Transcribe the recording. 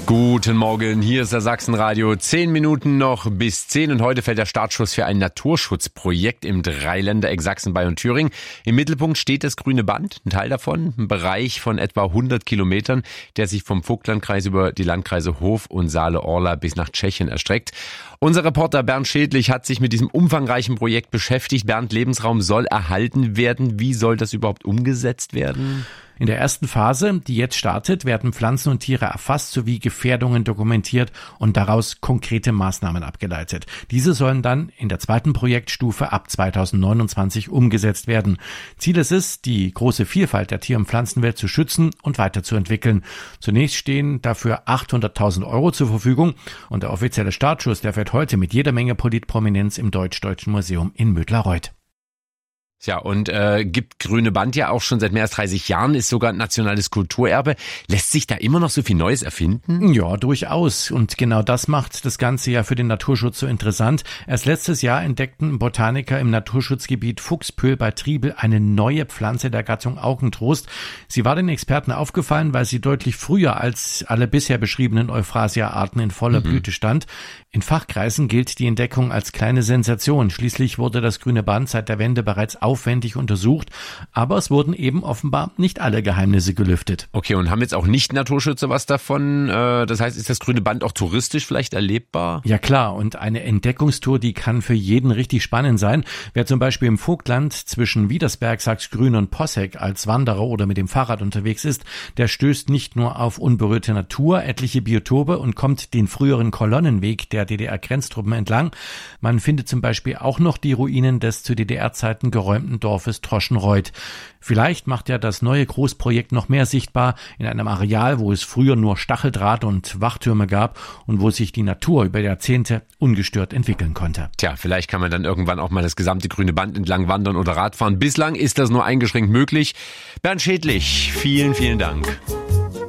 Guten Morgen, hier ist der Sachsenradio. 10 Minuten noch bis 10 und heute fällt der Startschuss für ein Naturschutzprojekt im Dreiländereck Sachsen, Bayern und Thüringen. Im Mittelpunkt steht das Grüne Band, ein Teil davon, ein Bereich von etwa 100 Kilometern, der sich vom Vogtlandkreis über die Landkreise Hof und Saale-Orla bis nach Tschechien erstreckt. Unser Reporter Bernd Schädlich hat sich mit diesem umfangreichen Projekt beschäftigt. Bernd, Lebensraum soll erhalten werden. Wie soll das überhaupt umgesetzt werden? In der ersten Phase, die jetzt startet, werden Pflanzen und Tiere erfasst sowie Gefährdungen dokumentiert und daraus konkrete Maßnahmen abgeleitet. Diese sollen dann in der zweiten Projektstufe ab 2029 umgesetzt werden. Ziel ist es, die große Vielfalt der Tier- und Pflanzenwelt zu schützen und weiterzuentwickeln. Zunächst stehen dafür 800.000 € zur Verfügung und der offizielle Startschuss, der fährt heute mit jeder Menge Politprominenz im Deutsch-Deutschen Museum in Mödlareuth. Ja, und gibt Grüne Band ja auch schon seit mehr als 30 Jahren, ist sogar nationales Kulturerbe. Lässt sich da immer noch so viel Neues erfinden? Ja, durchaus. Und genau das macht das Ganze ja für den Naturschutz so interessant. Erst letztes Jahr entdeckten Botaniker im Naturschutzgebiet Fuchspöhl bei Triebel eine neue Pflanze der Gattung Augentrost. Sie war den Experten aufgefallen, weil sie deutlich früher als alle bisher beschriebenen Euphrasia-Arten in voller Blüte stand. In Fachkreisen gilt die Entdeckung als kleine Sensation. Schließlich wurde das Grüne Band seit der Wende bereits aufwendig untersucht, aber es wurden eben offenbar nicht alle Geheimnisse gelüftet. Okay, und haben jetzt auch Nicht-Naturschützer was davon? Das heißt, ist das Grüne Band auch touristisch vielleicht erlebbar? Ja klar, und eine Entdeckungstour, die kann für jeden richtig spannend sein. Wer zum Beispiel im Vogtland zwischen Wiedersberg, Sachsgrün und Posseck als Wanderer oder mit dem Fahrrad unterwegs ist, der stößt nicht nur auf unberührte Natur, etliche Biotope und kommt den früheren Kolonnenweg der DDR-Grenztruppen entlang. Man findet zum Beispiel auch noch die Ruinen des zu DDR-Zeiten geräumten Dorfes Troschenreuth. Vielleicht macht ja das neue Großprojekt noch mehr sichtbar in einem Areal, wo es früher nur Stacheldraht und Wachtürme gab und wo sich die Natur über Jahrzehnte ungestört entwickeln konnte. Tja, vielleicht kann man dann irgendwann auch mal das gesamte Grüne Band entlang wandern oder Radfahren. Bislang ist das nur eingeschränkt möglich. Bernd Schädlich, vielen, vielen Dank.